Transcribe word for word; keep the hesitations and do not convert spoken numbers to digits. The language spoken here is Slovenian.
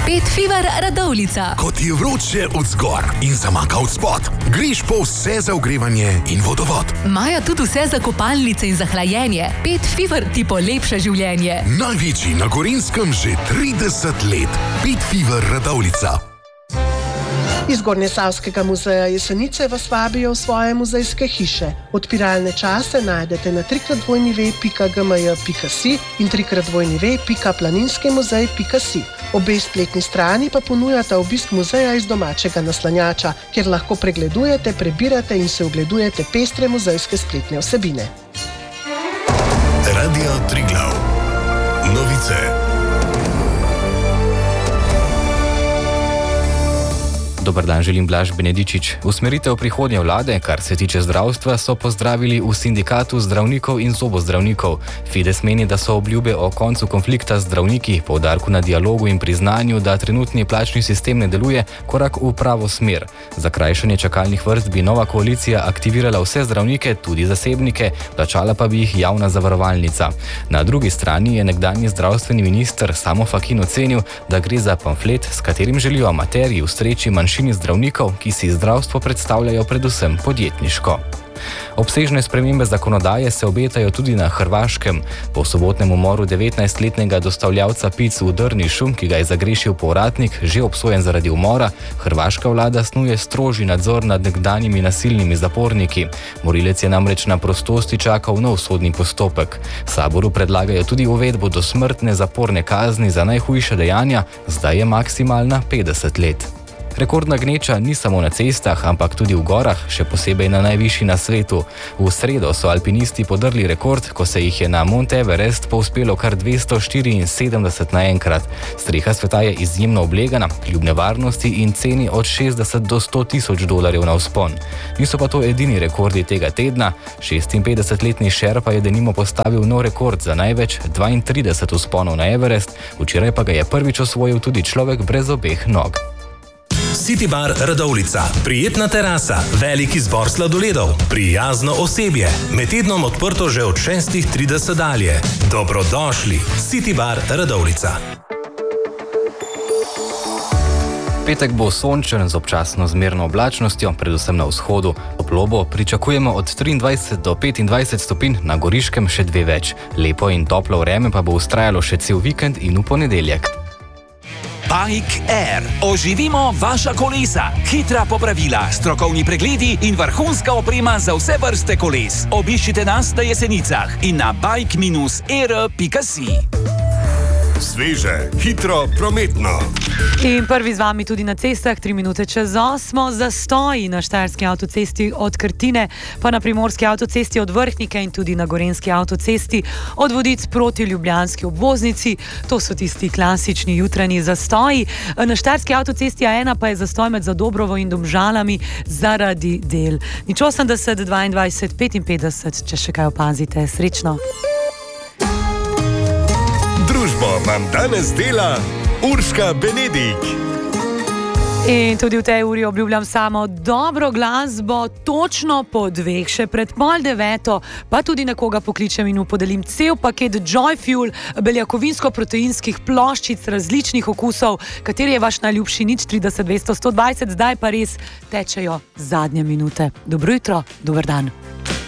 Pet Fever Radovljica. Ko ti je vroče od zgor in zamaka od spod, greš po vse za ogrevanje in vodovod. Maja tudi vse za kopalnice in za hlajenje. Pet Fever ti polepša življenje. Največji na Gorenjskem že trideset let. Pet Fever Radovljica. Iz Gornjesavskega muzeja Jesenice vas vabijo v svoje muzejske hiše. Odpiralne čase najdete na tri krat dvojni ve pika ge em j pika si in tri krat dvojni ve pika planinski muzej pika si. Obe spletni strani pa ponujata obisk muzeja iz domačega naslanjača, kjer lahko pregledujete, prebirate in se ogledujete pestre muzejske spletne vsebine. Radio Triglav. Novice. Dobar dan, želim Blaž Benedičič. Usmeritev prihodnje vlade, kar se tiče zdravstva, so pozdravili v sindikatu zdravnikov in zobozdravnikov. Fides meni, da so obljube o koncu konflikta z zdravniki, poudarku na dialogu in priznanju, da trenutni plačni sistem ne deluje, korak v pravo smer. Za krajšanje čakalnih vrst bi nova koalicija aktivirala vse zdravnike, tudi zasebnike, plačala pa bi jih javna zavarovalnica. Na drugi strani je nekdanji zdravstveni minister Samo Fakin ocenil, da gre za pamflet, s katerim želijo amaterji ustreči manjšini zdravnikov, ki si zdravstvo predstavljajo predvsem podjetniško. Obsežne spremembe zakonodaje se obetajo tudi na Hrvaškem. Po sobotnem umoru devetnajstletnega dostavljavca pic v Drnišu, ki ga je zagrešil povratnik, že obsojen zaradi umora, hrvaška vlada snuje strožji nadzor nad nekdanjimi nasilnimi zaporniki. Morilec je namreč na prostosti čakal nov sodni postopek. Saboru predlagajo tudi uvedbo dosmrtne zaporne kazni za najhujša dejanja, zdaj je maksimalna petdeset let. Rekordna gneča ni samo na cestah, ampak tudi v gorah, še posebej na najvišji na svetu. V sredo so alpinisti podrli rekord, ko se jih je na Mount Everest povzpelo kar dvesto štiriinsedemdeset naenkrat. Streha sveta je izjemno oblegana, kljub nevarnosti in ceni od šestdeset do sto tisoč dolarjev na vzpon. Niso pa to edini rekordi tega tedna. šestinpetdesetletni Sherpa je denimo postavil nov rekord za največ dvaintrideset vzponov na Everest, včeraj pa ga je prvič osvojil tudi človek brez obeh nog. City Bar Radovljica. Prijetna terasa, velik izbor sladoledov, prijazno osebje. Med tednom odprto že od šestih trideset dalje. Dobrodošli. City Bar Radovljica. Petek bo sončen z občasno zmerno oblačnostjo, predvsem na vzhodu. Toplo bo pričakujemo od triindvajset do petindvajset stopinj, na Goriškem še dve več. Lepo in toplo vreme pa bo vztrajalo še cel vikend in v ponedeljek. Bike Air. Oživimo vaša kolesa. Hitra popravila, strokovni pregledi in vrhunska oprema za vse vrste koles. Obiščite nas na Jesenicah in na bike air pika si. Sveže, hitro, prometno. In prvi z vami tudi na cestah, tri minute čez osmo, zastoji na Štajerski avtocesti od Krtine, pa na Primorski avtocesti od Vrhnike in tudi na Gorenjski avtocesti od Vodic proti ljubljanski obvoznici. To so tisti klasični jutranji zastoji. Na Štajerski avtocesti A ena pa je zastoj med Zadobrovo in Domžalami zaradi del. Nič osemdeset, dvaindvajset, petinpetdeset, če še kaj opazite. Srečno! Družbo vam danes dela Urška Benedik. In tudi v tej uri obljubljam samo dobro glasbo, točno po dveh, še pred pol deveto, pa tudi nekoga pokličem in podelim cel paket Joy Fuel, beljakovinsko-proteinskih ploščic različnih okusov, kateri je vaš najljubši, nič trideset, dvesto, sto dvajset, zdaj pa res tečejo zadnje minute. Dobro jutro, dober dan.